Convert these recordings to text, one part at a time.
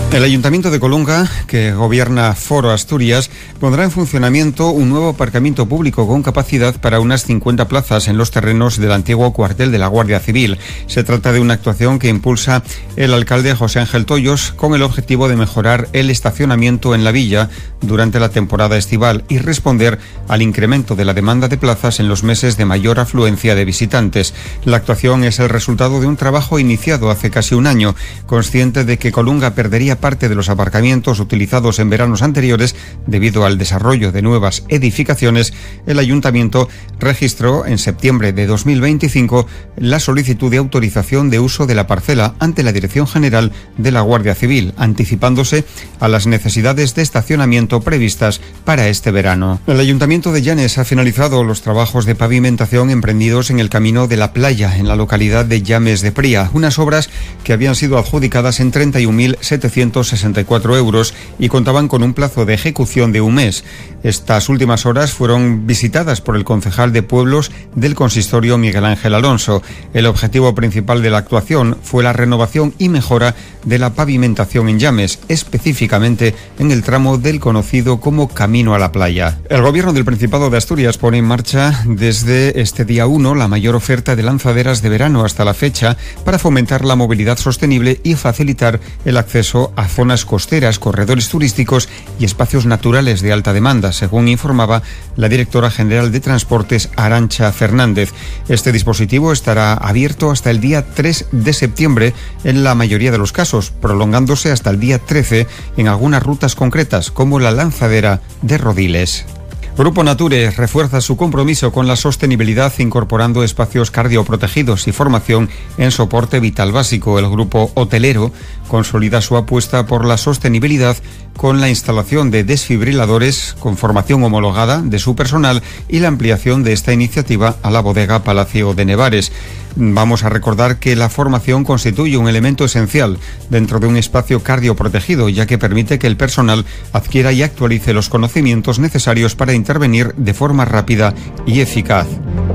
El Ayuntamiento de Colunga, que gobierna Foro Asturias, pondrá en funcionamiento un nuevo aparcamiento público con capacidad para unas 50 plazas en los terrenos del antiguo cuartel de la Guardia Civil. Se trata de una actuación que impulsa el alcalde José Ángel Tollos con el objetivo de mejorar el estacionamiento en la villa durante la temporada estival y responder al incremento de la demanda de plazas en los meses de mayor afluencia de visitantes. La actuación es el resultado de un trabajo iniciado hace casi un año, consciente de que Colunga perdería parte de los aparcamientos utilizados en veranos anteriores debido al desarrollo de nuevas edificaciones. El Ayuntamiento registró en septiembre de 2025 la solicitud de autorización de uso de la parcela ante la Dirección General de la Guardia Civil, anticipándose a las necesidades de estacionamiento previstas para este verano. El Ayuntamiento de Llanes ha finalizado los trabajos de pavimentación emprendidos en el Camino de la Playa, en la localidad de Llames de Pría, unas obras que habían sido adjudicadas en 31.764 euros y contaban con un plazo de ejecución de un mes. Estas últimas horas fueron visitadas por el concejal de Pueblos del Consistorio, Miguel Ángel Alonso. El objetivo principal de la actuación fue la renovación y mejora de la pavimentación en Llames, específicamente en el tramo del conocido como Camino a la Playa. El Gobierno del Principado de Asturias pone en marcha desde este día 1 la mayor oferta de lanzaderas de verano hasta la fecha para fomentar la movilidad sostenible y facilitar el acceso a zonas costeras, corredores turísticos y espacios naturales de alta demanda, según informaba la directora general de Transportes, Arantxa Fernández. Este dispositivo estará abierto hasta el día 3 de septiembre en la mayoría de los casos, prolongándose hasta el día 13 en algunas rutas concretas, como la lanzadera de Rodiles. Grupo Nature refuerza su compromiso con la sostenibilidad incorporando espacios cardioprotegidos y formación en soporte vital básico. El grupo hotelero consolida su apuesta por la sostenibilidad con la instalación de desfibriladores con formación homologada de su personal y la ampliación de esta iniciativa a la bodega Palacio de Nevares. Vamos a recordar que la formación constituye un elemento esencial dentro de un espacio cardioprotegido, ya que permite que el personal adquiera y actualice los conocimientos necesarios para intervenir de forma rápida y eficaz.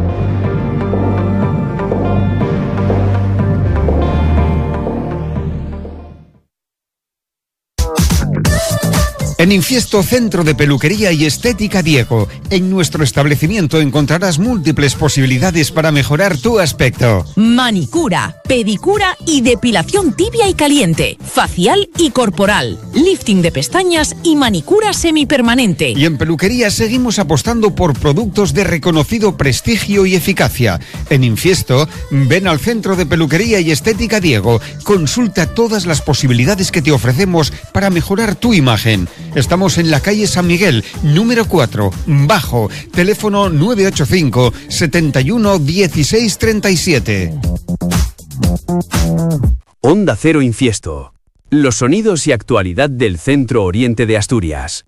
En Infiesto, Centro de Peluquería y Estética Diego. En nuestro establecimiento encontrarás múltiples posibilidades para mejorar tu aspecto. Manicura, pedicura y depilación tibia y caliente, facial y corporal, lifting de pestañas y manicura semipermanente. Y en peluquería seguimos apostando por productos de reconocido prestigio y eficacia. En Infiesto, ven al Centro de Peluquería y Estética Diego. Consulta todas las posibilidades que te ofrecemos para mejorar tu imagen. Estamos en la calle San Miguel, número 4, bajo, teléfono 985 71 16 37. Onda Cero Infiesto. Los sonidos y actualidad del Centro Oriente de Asturias.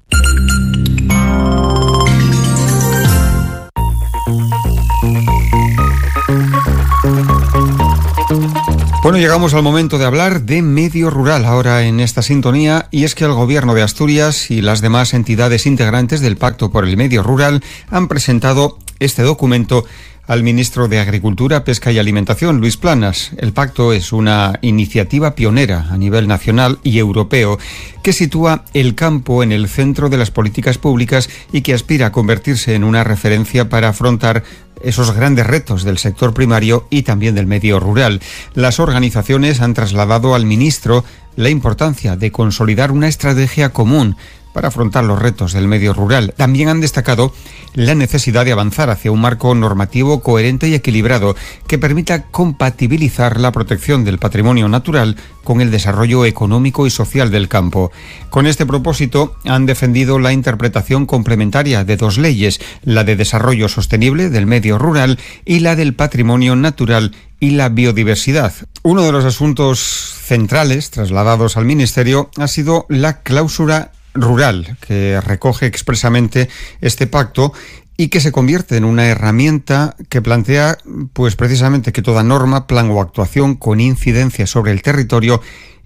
Bueno, llegamos al momento de hablar de medio rural ahora en esta sintonía, y es que el Gobierno de Asturias y las demás entidades integrantes del Pacto por el Medio Rural han presentado este documento al ministro de Agricultura, Pesca y Alimentación, Luis Planas. El pacto es una iniciativa pionera a nivel nacional y europeo que sitúa el campo en el centro de las políticas públicas y que aspira a convertirse en una referencia para afrontar esos grandes retos del sector primario y también del medio rural. Las organizaciones han trasladado al ministro la importancia de consolidar una estrategia común para afrontar los retos del medio rural. También han destacado la necesidad de avanzar hacia un marco normativo coherente y equilibrado que permita compatibilizar la protección del patrimonio natural con el desarrollo económico y social del campo. Con este propósito, han defendido la interpretación complementaria de dos leyes, la de desarrollo sostenible del medio rural y la del patrimonio natural y la biodiversidad. Uno de los asuntos centrales trasladados al Ministerio ha sido la cláusula rural, que recoge expresamente este pacto y que se convierte en una herramienta que plantea, pues precisamente, que toda norma, plan o actuación con incidencia sobre el territorio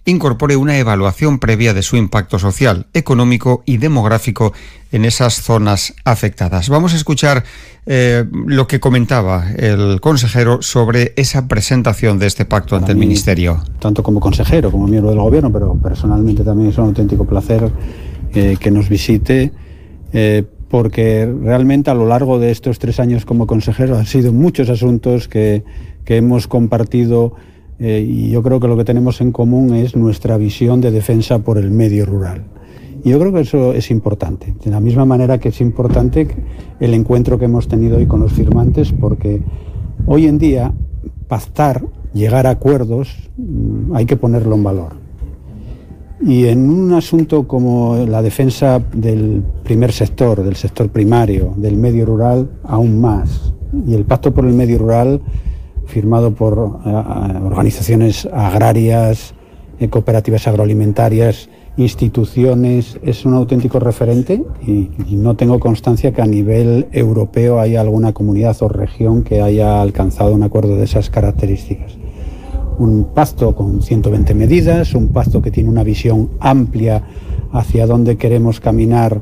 incorpore una evaluación previa de su impacto social, económico y demográfico en esas zonas afectadas. Vamos a escuchar lo que comentaba el consejero sobre esa presentación de este pacto ante el Ministerio. Tanto como consejero, como miembro del Gobierno, pero personalmente también es un auténtico placer que nos visite, porque realmente a lo largo de estos 3 años como consejero han sido muchos asuntos que hemos compartido, y yo creo que lo que tenemos en común es nuestra visión de defensa por el medio rural. Y yo creo que eso es importante, de la misma manera que es importante el encuentro que hemos tenido hoy con los firmantes, porque hoy en día pactar, llegar a acuerdos, hay que ponerlo en valor. Y en un asunto como la defensa del primer sector, del sector primario, del medio rural, aún más. Y el Pacto por el Medio Rural, firmado por organizaciones agrarias, cooperativas agroalimentarias, instituciones, es un auténtico referente, y no tengo constancia que a nivel europeo haya alguna comunidad o región que haya alcanzado un acuerdo de esas características. Un pacto con 120 medidas, un pacto que tiene una visión amplia hacia dónde queremos caminar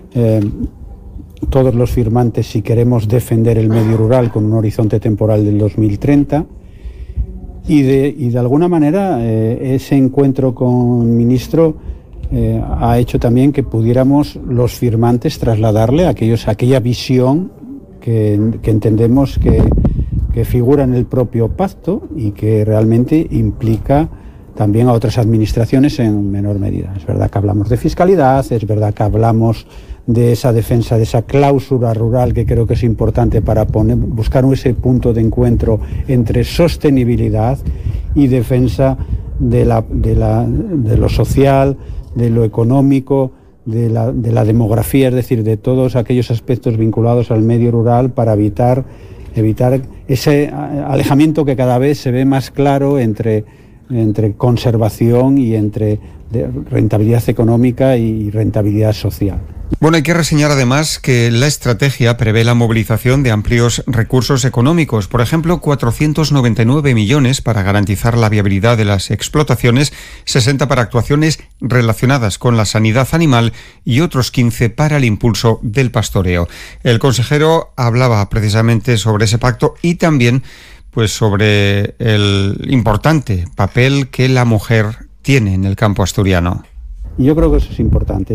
todos los firmantes si queremos defender el medio rural con un horizonte temporal del 2030. Y de alguna manera ese encuentro con el ministro ha hecho también que pudiéramos los firmantes trasladarle a aquella visión que entendemos que figura en el propio pacto y que realmente implica también a otras administraciones en menor medida. Es verdad que hablamos de fiscalidad, es verdad que hablamos de esa defensa, de esa cláusula rural, que creo que es importante para buscar ese punto de encuentro entre sostenibilidad y defensa de lo social, de lo económico, de la demografía, es decir, de todos aquellos aspectos vinculados al medio rural, para evitar ese alejamiento que cada vez se ve más claro entre conservación y entre rentabilidad económica y rentabilidad social. Bueno, hay que reseñar además que la estrategia prevé la movilización de amplios recursos económicos, por ejemplo, 499 millones para garantizar la viabilidad de las explotaciones, 60 para actuaciones relacionadas con la sanidad animal y otros 15 para el impulso del pastoreo. El consejero hablaba precisamente sobre ese pacto y también pues sobre el importante papel que la mujer tiene en el campo asturiano. Y yo creo que eso es importante,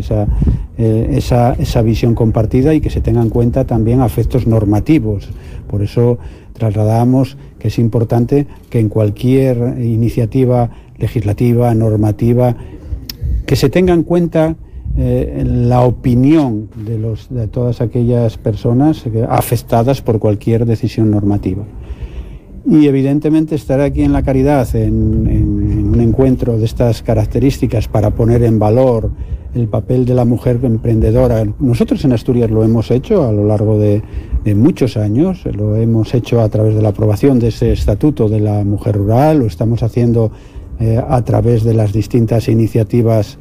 esa visión compartida, y que se tengan en cuenta también aspectos normativos. Por eso trasladamos que es importante que en cualquier iniciativa legislativa, normativa, que se tenga en cuenta la opinión de todas aquellas personas afectadas por cualquier decisión normativa. Y evidentemente estar aquí en La Caridad en un encuentro de estas características para poner en valor el papel de la mujer emprendedora. Nosotros en Asturias lo hemos hecho a lo largo de muchos años, lo hemos hecho a través de la aprobación de ese estatuto de la mujer rural, lo estamos haciendo a través de las distintas iniciativas,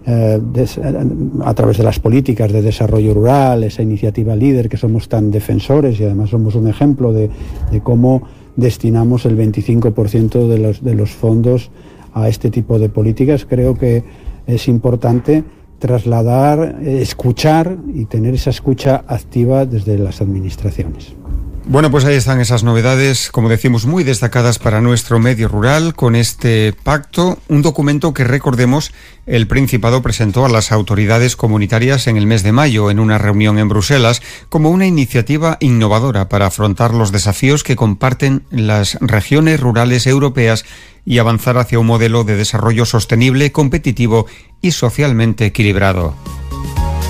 a través de las políticas de desarrollo rural, esa iniciativa líder que somos tan defensores, y además somos un ejemplo de cómo destinamos el 25% de los fondos a este tipo de políticas. Creo que es importante trasladar, escuchar y tener esa escucha activa desde las administraciones. Bueno, pues ahí están esas novedades, como decimos, muy destacadas para nuestro medio rural con este pacto, un documento que, recordemos, el Principado presentó a las autoridades comunitarias en el mes de mayo en una reunión en Bruselas como una iniciativa innovadora para afrontar los desafíos que comparten las regiones rurales europeas y avanzar hacia un modelo de desarrollo sostenible, competitivo y socialmente equilibrado.